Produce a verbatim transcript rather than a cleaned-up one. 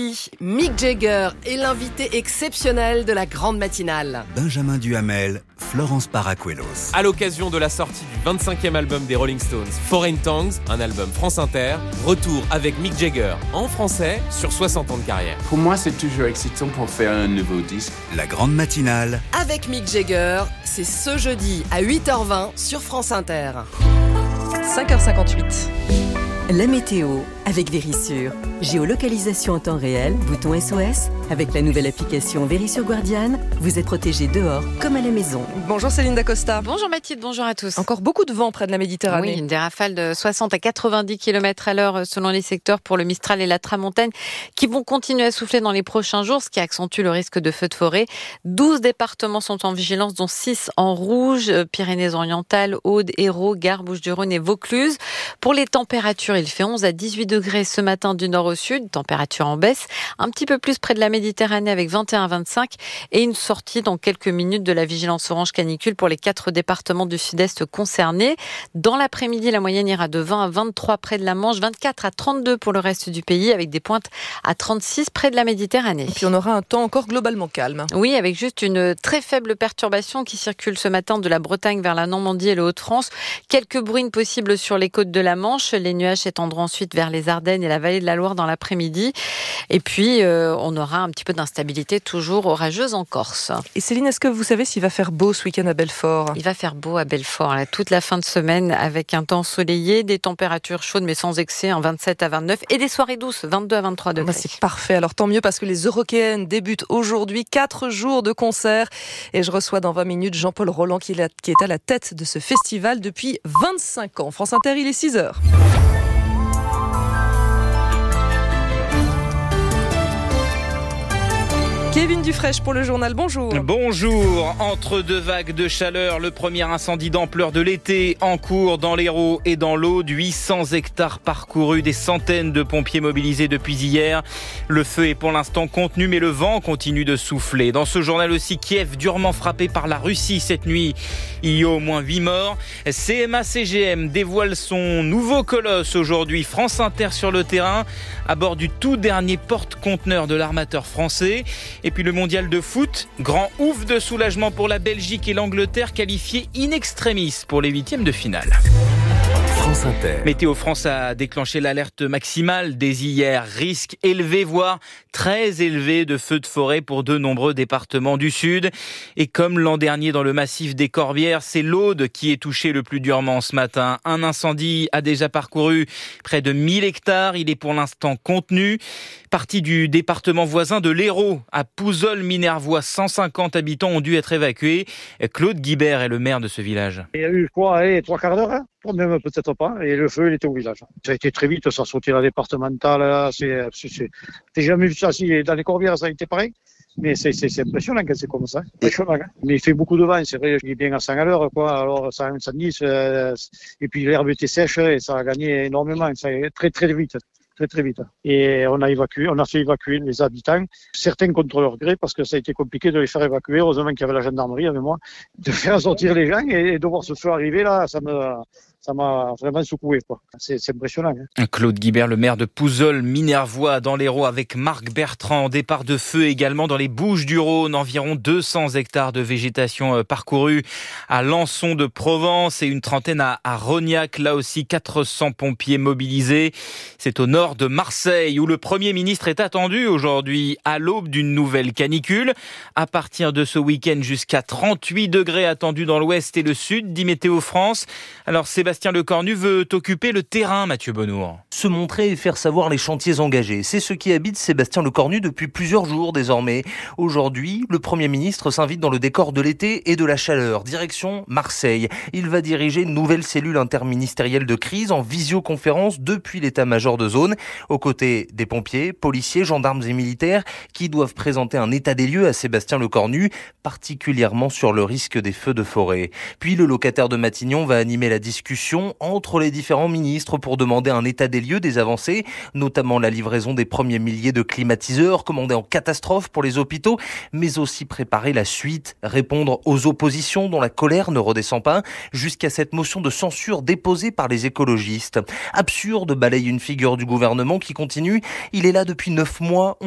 jeudi, Mick Jagger est l'invité exceptionnel de la grande matinale. Benjamin Duhamel, Florence Paracuelos. À l'occasion de la sortie du vingt-cinquième album des Rolling Stones, Foreign Tongues, un album France Inter, retour avec Mick Jagger en français sur soixante ans de carrière. Pour moi, c'est toujours excitant pour faire un nouveau disque. La grande matinale. Avec Mick Jagger, c'est ce jeudi à huit heures vingt sur France Inter. cinq heures cinquante-huit. La météo avec Vérissure. Géolocalisation en temps réel, bouton S O S. Avec la nouvelle application Vérissure Guardian, vous êtes protégé dehors comme à la maison. Bonjour Céline Dacosta. Bonjour Mathilde, bonjour à tous. Encore beaucoup de vent près de la Méditerranée. Oui, des rafales de soixante à quatre-vingt-dix kilomètres à l'heure selon les secteurs pour le Mistral et la Tramontane qui vont continuer à souffler dans les prochains jours, ce qui accentue le risque de feux de forêt. douze départements sont en vigilance, dont six en rouge, Pyrénées-Orientales, Aude, Hérault, Gare, Bouches-du-Rhône et Vaucluse. Pour les températures, il fait onze à dix-huit degrés ce matin du nord au sud, température en baisse, un petit peu plus près de la Méditerranée avec vingt et un à vingt-cinq et une sortie dans quelques minutes de la vigilance orange canicule pour les quatre départements du sud-est concernés. Dans l'après-midi, la moyenne ira de vingt à vingt-trois près de la Manche, vingt-quatre à trente-deux pour le reste du pays avec des pointes à trente-six près de la Méditerranée. Et puis on aura un temps encore globalement calme. Oui, avec juste une très faible perturbation qui circule ce matin de la Bretagne vers la Normandie et le Hauts-de-France. Quelques bruines possibles sur les côtes de la Manche. Les nuages s'étendront ensuite vers les Ardennes et la vallée de la Loire dans l'après-midi. Et puis, euh, on aura un petit peu d'instabilité toujours orageuse en Corse. Et Céline, est-ce que vous savez s'il va faire beau ce week-end à Belfort ? Il va faire beau à Belfort, là, toute la fin de semaine, avec un temps ensoleillé, des températures chaudes mais sans excès, en vingt-sept à vingt-neuf, et des soirées douces, vingt-deux à vingt-trois degrés. Bah c'est parfait, alors tant mieux parce que les Eurockéennes débutent aujourd'hui, quatre jours de concert. Et je reçois dans vingt minutes Jean-Paul Roland qui est à la tête de ce festival depuis vingt-cinq ans. France Inter, il est six heures. Kevin Dufresne pour le journal, bonjour. Bonjour. Entre deux vagues de chaleur, le premier incendie d'ampleur de l'été en cours dans l'Hérault et dans l'Aude. huit cents hectares parcourus, des centaines de pompiers mobilisés depuis hier. Le feu est pour l'instant contenu, mais le vent continue de souffler. Dans ce journal aussi, Kiev durement frappé par la Russie cette nuit. Il y a au moins huit morts. C M A C G M dévoile son nouveau colosse aujourd'hui. France Inter sur le terrain, à bord du tout dernier porte-conteneur de l'armateur français. Et puis le mondial de foot, grand ouf de soulagement pour la Belgique et l'Angleterre qualifiés in extremis pour les huitièmes de finale. France Inter. Météo France a déclenché l'alerte maximale dès hier. Risque élevé, voire très élevé de feux de forêt pour de nombreux départements du Sud. Et comme l'an dernier dans le massif des Corbières, c'est l'Aude qui est touché le plus durement ce matin. Un incendie a déjà parcouru près de mille hectares. Il est pour l'instant contenu. Parti du département voisin de l'Hérault, à Pouzols-Minervois, cent cinquante habitants ont dû être évacués. Claude Guibert est le maire de ce village. Il y a eu quoi, allez, trois quarts d'heure, hein, même peut-être pas, et le feu il était au village. Ça a été très vite, ça a sauté la départementale, là, c'est, c'est, c'est... T'as jamais vu ça, si dans les Corbières ça a été pareil. Mais c'est, c'est, c'est impressionnant quand c'est comme ça. Impressionnant, hein. Mais il fait beaucoup de vent, c'est vrai, il est bien à cent à l'heure, quoi. Alors ça incendie, et puis l'herbe était sèche et ça a gagné énormément, ça est très très vite. Très très vite. Et on a évacué, on a fait évacuer les habitants, certains contre leur gré, parce que ça a été compliqué de les faire évacuer. Heureusement qu'il y avait la gendarmerie avec moi, de faire sortir les gens et de voir ce feu arriver là, ça me, ça m'a vraiment secoué, quoi. C'est, c'est impressionnant, hein. Claude Guibert, le maire de Pouzols-Minervois dans l'Hérault, avec Marc Bertrand. Départ de feu également dans les Bouches-du-Rhône. Environ deux cents hectares de végétation parcourus à Lançon de Provence et une trentaine à, à Rognac. Là aussi, quatre cents pompiers mobilisés. C'est au nord de Marseille où le Premier ministre est attendu aujourd'hui à l'aube d'une nouvelle canicule. À partir de ce week-end, jusqu'à trente-huit degrés attendus dans l'ouest et le sud, dit Météo France. Alors Sébastien Lecornu veut occuper le terrain, Mathieu Bonnour. Se montrer et faire savoir les chantiers engagés. C'est ce qui habite Sébastien Lecornu depuis plusieurs jours désormais. Aujourd'hui, le Premier ministre s'invite dans le décor de l'été et de la chaleur. Direction Marseille. Il va diriger une nouvelle cellule interministérielle de crise en visioconférence depuis l'état-major de zone, aux côtés des pompiers, policiers, gendarmes et militaires qui doivent présenter un état des lieux à Sébastien Lecornu, particulièrement sur le risque des feux de forêt. Puis le locataire de Matignon va animer la discussion entre les différents ministres pour demander un état des lieux des avancées, notamment la livraison des premiers milliers de climatiseurs commandés en catastrophe pour les hôpitaux, mais aussi préparer la suite, répondre aux oppositions dont la colère ne redescend pas, jusqu'à cette motion de censure déposée par les écologistes. Absurde, balaye une figure du gouvernement qui continue. Il est là depuis neuf mois.